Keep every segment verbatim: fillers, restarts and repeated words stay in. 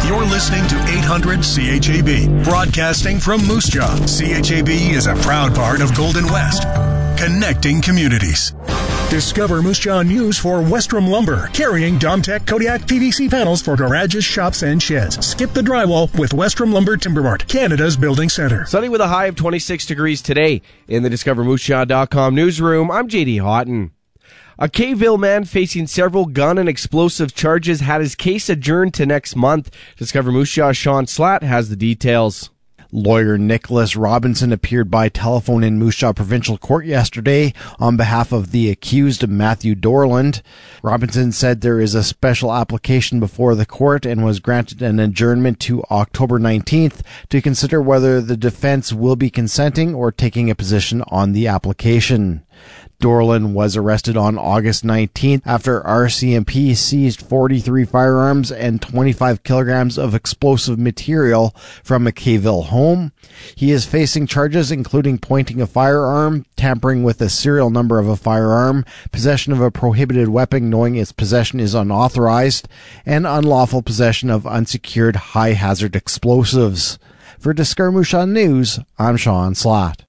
You're listening to eight hundred C H A B, broadcasting from Moose Jaw. C H A B is a proud part of Golden West, connecting communities. Discover Moose Jaw News for Westrom Lumber, carrying Domtech Kodiak P V C panels for garages, shops, and sheds. Skip the drywall with Westrom Lumber Timber Mart, Canada's building center. Sunny with a high of twenty-six degrees today. In the Discover Moose Jaw dot com newsroom, I'm J D Houghton. A Kayville man facing several gun and explosive charges had his case adjourned to next month. Discover Moose Jaw's Sean Slatt has the details. Lawyer Nicholas Robinson appeared by telephone in Moose Jaw Provincial Court yesterday on behalf of the accused Matthew Dorland. Robinson said there is a special application before the court and was granted an adjournment to October nineteenth to consider whether the defense will be consenting or taking a position on the application. Dorland was arrested on August nineteenth after R C M P seized forty-three firearms and twenty-five kilograms of explosive material from a Kayville home. He is facing charges including pointing a firearm, tampering with the serial number of a firearm, possession of a prohibited weapon knowing its possession is unauthorized, and unlawful possession of unsecured high-hazard explosives. For Discover Moose Jaw News, I'm Sean Slatt.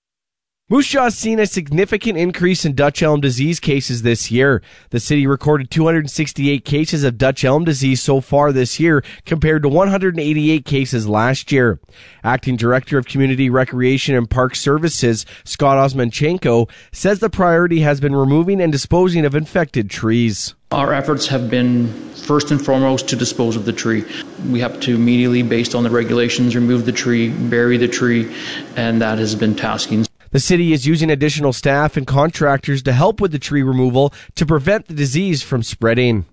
Moose Jaw has seen a significant increase in Dutch elm disease cases this year. The city recorded two hundred sixty-eight cases of Dutch elm disease so far this year, compared to one hundred eighty-eight cases last year. Acting Director of Community Recreation and Park Services, Scott Osmanchenko, says the priority has been removing and disposing of infected trees. Our efforts have been first and foremost to dispose of the tree. We have to immediately, based on the regulations, remove the tree, bury the tree, and that has been tasking. The city is using additional staff and contractors to help with the tree removal to prevent the disease from spreading.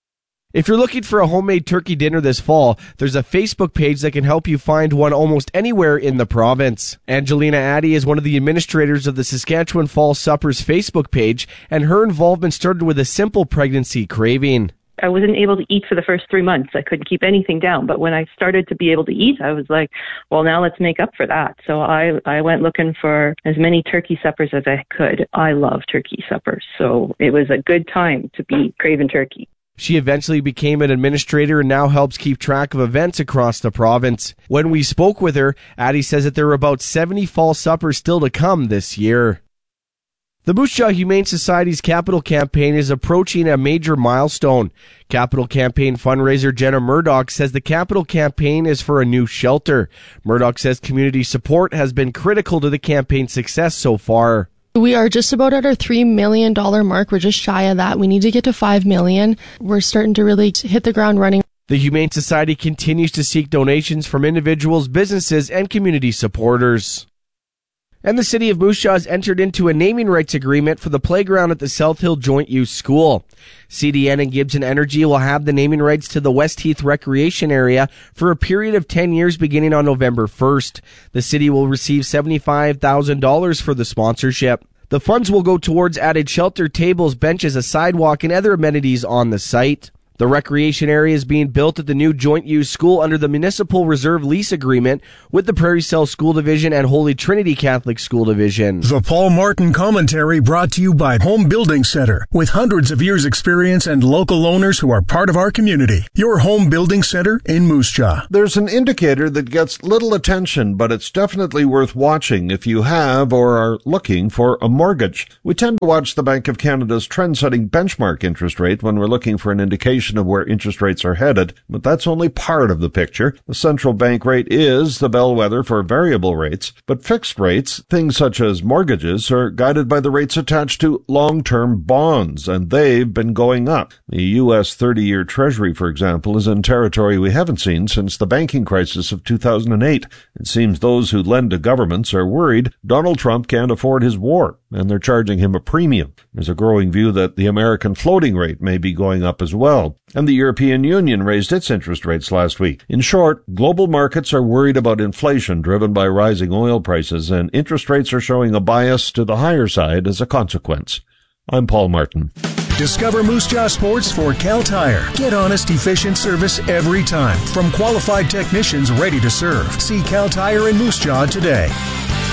If you're looking for a homemade turkey dinner this fall, there's a Facebook page that can help you find one almost anywhere in the province. Angelina Addy is one of the administrators of the Saskatchewan Fall Suppers Facebook page, and her involvement started with a simple pregnancy craving. I wasn't able to eat for the first three months. I couldn't keep anything down. But when I started to be able to eat, I was like, well, now let's make up for that. So I, I went looking for as many turkey suppers as I could. I love turkey suppers. So it was a good time to be craving turkey. She eventually became an administrator and now helps keep track of events across the province. When we spoke with her, Addie says that there are about seventy fall suppers still to come this year. The Moose Jaw Humane Society's Capital Campaign is approaching a major milestone. Capital Campaign fundraiser Jenna Murdoch says the Capital Campaign is for a new shelter. Murdoch says community support has been critical to the campaign's success so far. We are just about at our three million dollars mark. We're just shy of that. We need to get to five million dollars. We're starting to really hit the ground running. The Humane Society continues to seek donations from individuals, businesses, and community supporters. And the City of Moose Jaw has entered into a naming rights agreement for the playground at the South Hill Joint Use School. C D N and Gibson Energy will have the naming rights to the West Heath Recreation Area for a period of ten years beginning on November first. The city will receive seventy-five thousand dollars for the sponsorship. The funds will go towards added shelter, tables, benches, a sidewalk, and other amenities on the site. The recreation area is being built at the new joint use school under the Municipal Reserve Lease Agreement with the Prairie Cell School Division and Holy Trinity Catholic School Division. The Paul Martin Commentary brought to you by Home Building Center. With hundreds of years experience and local owners who are part of our community. Your Home Building Center in Moose Jaw. There's an indicator that gets little attention, but it's definitely worth watching if you have or are looking for a mortgage. We tend to watch the Bank of Canada's trend-setting benchmark interest rate when we're looking for an indication of where interest rates are headed, but that's only part of the picture. The central bank rate is the bellwether for variable rates, but fixed rates, things such as mortgages, are guided by the rates attached to long-term bonds, and they've been going up. The U S thirty-year Treasury, for example, is in territory we haven't seen since the banking crisis of two thousand eight. It seems those who lend to governments are worried Donald Trump can't afford his war, and they're charging him a premium. There's a growing view that the American floating rate may be going up as well. And the European Union raised its interest rates last week. In short, global markets are worried about inflation driven by rising oil prices, and interest rates are showing a bias to the higher side as a consequence. I'm Paul Martin. Discover Moose Jaw Sports for Cal Tire. Get honest, efficient service every time. From qualified technicians ready to serve. See Cal Tire in Moose Jaw today.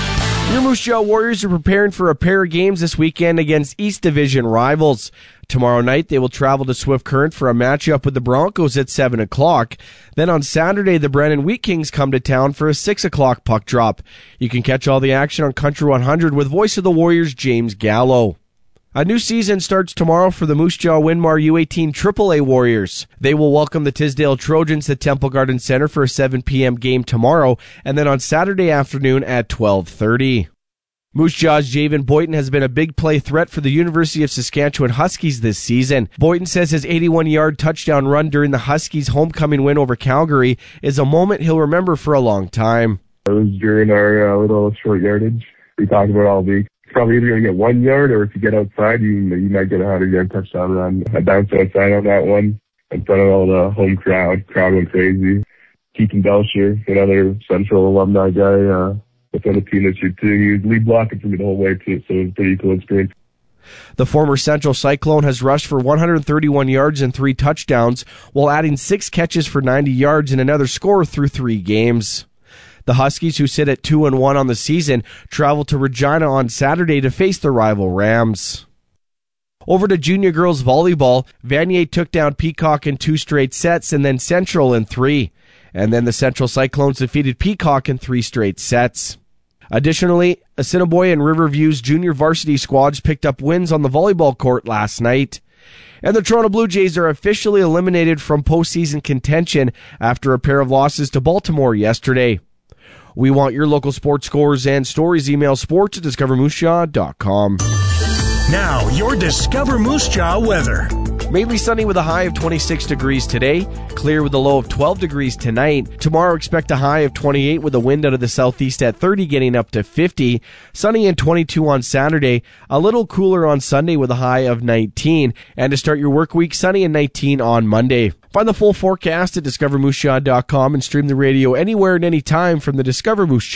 Your Moose Jaw Warriors are preparing for a pair of games this weekend against East Division rivals. Tomorrow night, they will travel to Swift Current for a matchup with the Broncos at seven o'clock. Then on Saturday, the Brandon Wheat Kings come to town for a six o'clock puck drop. You can catch all the action on Country one hundred with voice of the Warriors, James Gallo. A new season starts tomorrow for the Moose Jaw Winmar U eighteen triple A Warriors. They will welcome the Tisdale Trojans at Temple Garden Center for a seven p.m. game tomorrow, and then on Saturday afternoon at twelve thirty. Moose Jaw's Javen Boyton has been a big play threat for the University of Saskatchewan Huskies this season. Boyton says his eighty-one-yard touchdown run during the Huskies' homecoming win over Calgary is a moment he'll remember for a long time. It was during our uh, little short yardage. We talked about all week. Probably either going to get one yard, or if you get outside, you you might get a hundred-yard touchdown run. I bounced outside on that one in front of all the home crowd. Crowd went crazy. Keaton Belcher, another Central alumni guy, uh, was on the team this year too. He was lead blocking for me the whole way too, so it was a pretty cool experience. The former Central Cyclone has rushed for one hundred thirty-one yards and three touchdowns, while adding six catches for ninety yards and another score through three games. The Huskies, who sit at two and one on the season, travel to Regina on Saturday to face the rival Rams. Over to junior girls volleyball, Vanier took down Peacock in two straight sets and then Central in three. And then the Central Cyclones defeated Peacock in three straight sets. Additionally, Assiniboia and Riverview's junior varsity squads picked up wins on the volleyball court last night. And the Toronto Blue Jays are officially eliminated from postseason contention after a pair of losses to Baltimore yesterday. We want your local sports scores and stories. Email sports at discover moose jaw dot com. Now, your Discover Moose Jaw weather. Mainly sunny with a high of twenty-six degrees today. Clear with a low of twelve degrees tonight. Tomorrow, expect a high of twenty-eight with a wind out of the southeast at thirty, getting up to fifty. Sunny and twenty-two on Saturday. A little cooler on Sunday with a high of nineteen. And to start your work week, sunny and nineteen on Monday. Find the full forecast at discover moose jaw dot com and stream the radio anywhere and anytime from the Discover Moose